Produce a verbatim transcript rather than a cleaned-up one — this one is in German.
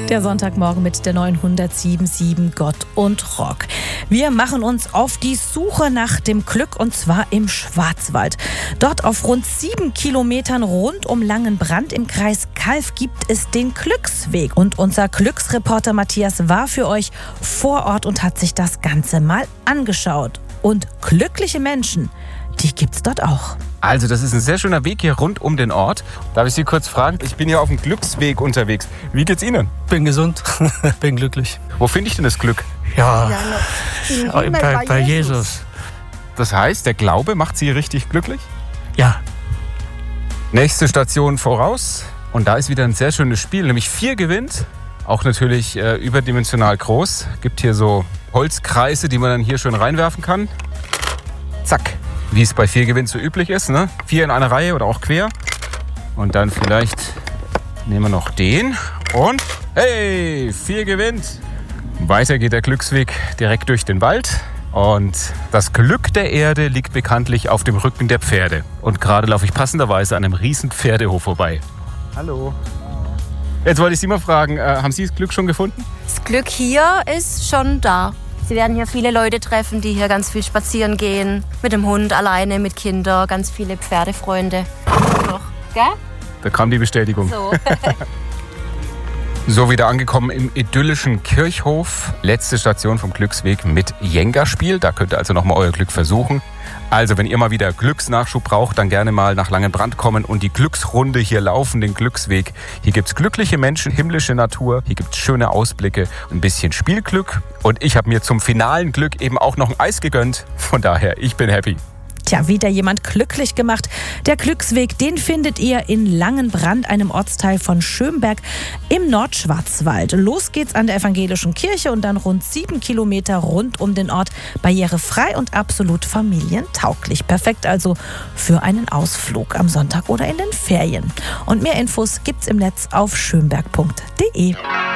Der Sonntagmorgen mit der neunhundertsieben Komma sieben Gott und Rock. Wir machen uns auf die Suche nach dem Glück und zwar im Schwarzwald. Dort auf rund sieben Kilometern rund um Langenbrand im Kreis Calw gibt es den Glücksweg. Und unser Glücksreporter Matthias war für euch vor Ort und hat sich das Ganze mal angeschaut. Und glückliche Menschen, die gibt's dort auch. Also das ist ein sehr schöner Weg hier rund um den Ort. Darf ich Sie kurz fragen? Ich bin hier auf dem Glücksweg unterwegs. Wie geht's Ihnen? Bin gesund, bin glücklich. Wo finde ich denn das Glück? Ja, ja bei, bei Jesus. Das heißt, der Glaube macht Sie richtig glücklich? Ja. Nächste Station voraus. Und da ist wieder ein sehr schönes Spiel, nämlich vier gewinnt. Auch natürlich äh, überdimensional groß. Gibt hier so Holzkreise, die man dann hier schön reinwerfen kann. Zack. Wie es bei vier gewinnt so üblich ist, ne? Vier in einer Reihe oder auch quer. Und dann vielleicht nehmen wir noch den. Und hey, vier gewinnt. Weiter geht der Glücksweg direkt durch den Wald. Und das Glück der Erde liegt bekanntlich auf dem Rücken der Pferde. Und gerade laufe ich passenderweise an einem riesen Pferdehof vorbei. Hallo. Jetzt wollte ich Sie mal fragen, äh, haben Sie das Glück schon gefunden? Das Glück hier ist schon da. Sie werden hier viele Leute treffen, die hier ganz viel spazieren gehen. Mit dem Hund, alleine, mit Kindern, ganz viele Pferdefreunde. Doch, gell? Da kam die Bestätigung. So. So, wieder angekommen im idyllischen Kirchhof. Letzte Station vom Glücksweg mit Jenga-Spiel. Da könnt ihr also nochmal euer Glück versuchen. Also, wenn ihr mal wieder Glücksnachschub braucht, dann gerne mal nach Langenbrand kommen und die Glücksrunde hier laufen, den Glücksweg. Hier gibt's glückliche Menschen, himmlische Natur, hier gibt's schöne Ausblicke, ein bisschen Spielglück. Und ich habe mir zum finalen Glück eben auch noch ein Eis gegönnt. Von daher, ich bin happy. Tja, wieder jemand glücklich gemacht. Der Glücksweg, den findet ihr in Langenbrand, einem Ortsteil von Schönberg im Nordschwarzwald. Los geht's an der evangelischen Kirche und dann rund sieben Kilometer rund um den Ort. Barrierefrei und absolut familientauglich. Perfekt also für einen Ausflug am Sonntag oder in den Ferien. Und mehr Infos gibt's im Netz auf schönberg punkt de.